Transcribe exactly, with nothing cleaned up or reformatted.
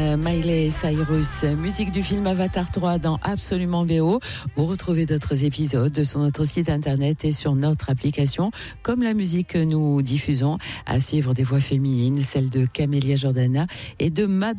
euh, Miley Cyrus, musique du film Avatar trois dans Absolument V O. Vous retrouvez d'autres épisodes sur notre site internet et sur notre application, comme la musique que nous diffusons, à suivre des voix féminines, celle de Camélia Jordana et de Mad